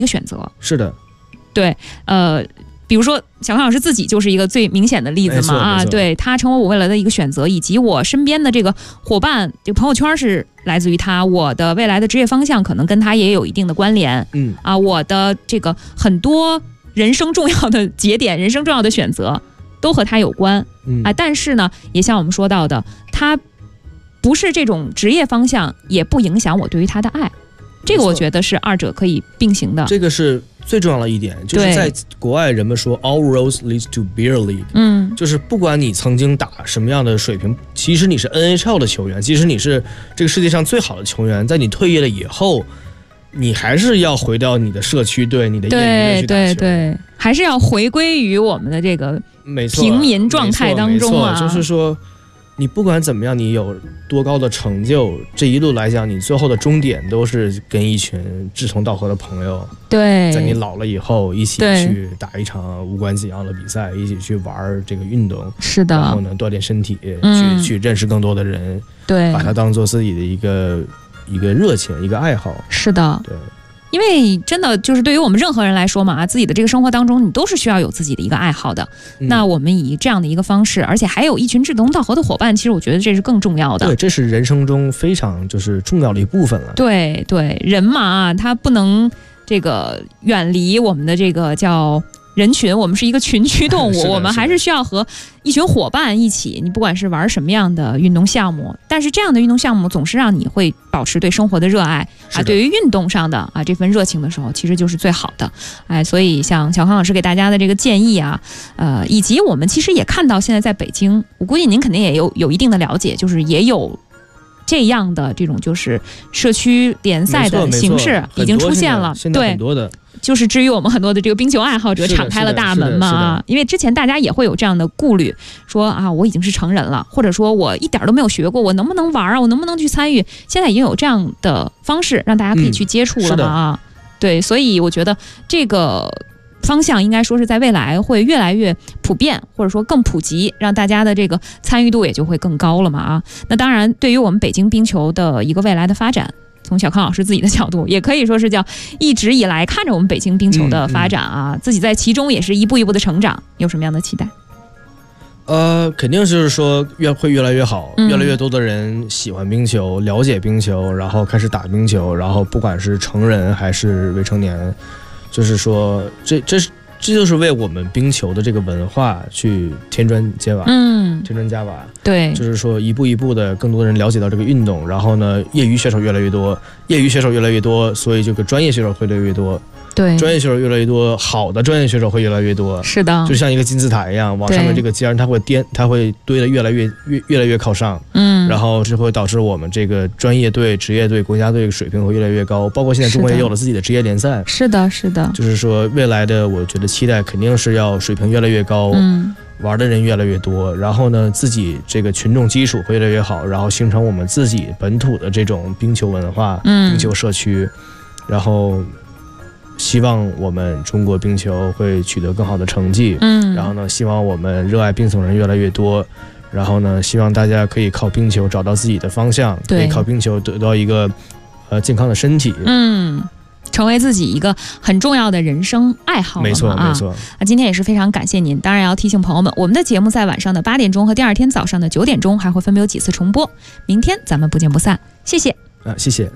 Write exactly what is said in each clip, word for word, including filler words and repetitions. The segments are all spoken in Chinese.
一个选择。 是的， 对，呃。比如说小康老师自己就是一个最明显的例子嘛啊，对，他成为我未来的一个选择，以及我身边的这个伙伴，这个朋友圈是来自于他，我的未来的职业方向可能跟他也有一定的关联， 嗯啊，我的这个很多人生重要的节点、人生重要的选择都和他有关， 嗯啊，但是呢，也像我们说到的，他不是这种职业方向，也不影响我对于他的爱，这个我觉得是二者可以并行的。 这个是最重要的一点，就是在国外人们说 all roads leads to beer league， 嗯， 就是不管你曾经打什么样的水平，即使你是 N H L 的球员，即使你是这个世界上最好的球员，在你退役了以后，你还是要回到你的社区队、你的业余队去打球，对对对， 还是要回归于我们的这个平民状态当中啊。 就是说，你不管怎么样，你有多高的成就，这一路来讲，你最后的终点都是跟一群志同道合的朋友， 对， 在你老了以后一起去打一场无关紧要的比赛，一起去玩这个运动， 是的， 然后呢锻炼身体， 嗯、 去去认识更多的人， 对， 把它当做自己的一个一个热情，一个爱好。 是的， 对。 因为真的就是对于我们任何人来说嘛，自己的这个生活当中，你都是需要有自己的一个爱好的。嗯、那我们以这样的一个方式，而且还有一群志同道合的伙伴，其实我觉得这是更重要的。 对，这是人生中非常就是重要的一部分了。 对对，人嘛，他不能这个远离我们的这个叫人群，我们是一个群居动物，我们还是需要和一群伙伴一起。你不管是玩什么样的运动项目，但是这样的运动项目总是让你会保持对生活的热爱啊，对于运动上的啊这份热情的时候，其实就是最好的。哎，所以像小康老师给大家的这个建议啊，呃，以及我们其实也看到现在在北京，我估计您肯定也有有一定的了解，就是也有这样的这种就是社区联赛的形式已经出现了， 现在很多的。 就是至于我们很多的这个冰球爱好者敞开了大门嘛，因为之前大家也会有这样的顾虑，说啊我已经是成人了，或者说我一点都没有学过，我能不能玩啊？我能不能去参与？现在已经有这样的方式让大家可以去接触了嘛啊、嗯，对，所以我觉得这个方向应该说是在未来会越来越普遍，或者说更普及，让大家的这个参与度也就会更高了嘛啊。那当然，对于我们北京冰球的一个未来的发展。从小康老师自己的角度，也可以说是叫一直以来看着我们北京冰球的发展啊，嗯嗯、自己在其中也是一步一步的成长，有什么样的期待？ 呃，肯定是说越会越来越好， 嗯、 越来越多的人喜欢冰球，了解冰球，然后开始打冰球，然后不管是成人还是未成年，就是说这这是。这就是为我们冰球的这个文化去添砖加瓦， 嗯， 添砖加瓦， 对， 就是说一步一步的，更多的人了解到这个运动，然后呢，业余选手越来越多，业余选手越来越多，所以这个专业选手会越来越多， 对， 专业选手越来越多，好的专业选手会越来越多， 是的， 就像一个金字塔一样，往上面这个尖它会颠，它会堆得越来越越越来越靠上， 嗯， 然后这会导致我们这个专业队、职业队、国家队水平会越来越高，包括现在中国也有了自己的职业联赛， 是的，是的， 就是说未来的，我觉得期待肯定是要水平越来越高， 嗯， 玩的人越来越多，然后呢，自己这个群众基础会越来越好，然后形成我们自己本土的这种冰球文化、 嗯、 冰球社区，然后希望我们中国冰球会取得更好的成绩， 嗯， 然后呢，希望我们热爱冰球人越来越多，然后呢，希望大家可以靠冰球找到自己的方向，可以靠冰球得到一个呃健康的身体， 嗯。成为自己一个很重要的人生爱好了嘛， 没错没错。 啊，今天也是非常感谢您，当然要提醒朋友们，我们的节目在晚上的八点钟和第二天早上的九点钟还会分别有几次重播，明天咱们不见不散，谢谢啊，谢谢。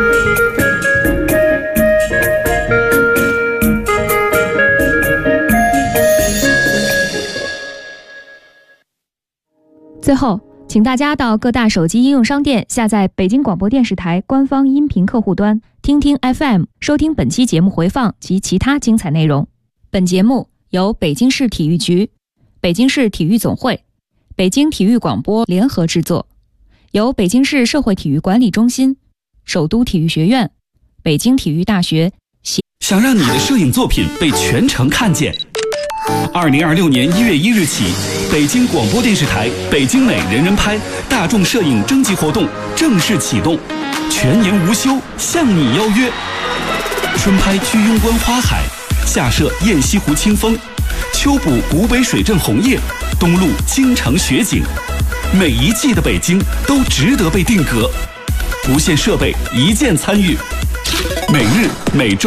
最后，请大家到各大手机应用商店下载北京广播电视台官方音频客户端听听 F M， 收听本期节目回放及其他精彩内容。本节目由北京市体育局、北京市体育总会、北京体育广播联合制作，由北京市社会体育管理中心、首都体育学院、北京体育大学。 想让你的摄影作品被全城看见，二零二六年一月一日起，北京广播电视台北京美人人拍大众摄影征集活动正式启动，全年无休，向你邀约。春拍居庸关花海，夏摄雁西湖清风，秋捕古北水镇红叶，冬录京城雪景。每一季的北京都值得被定格，不限设备，一键参与。每日每周